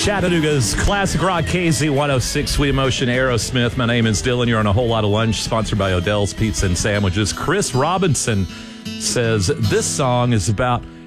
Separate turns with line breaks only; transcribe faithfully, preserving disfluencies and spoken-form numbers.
Chattanooga's classic rock K Z one oh six, Sweet Emotion, Aerosmith. My name is Dylan. You're on A Whole Lot of Lunch, sponsored by Odell's Pizza and Sandwiches. Chris Robinson says this song is about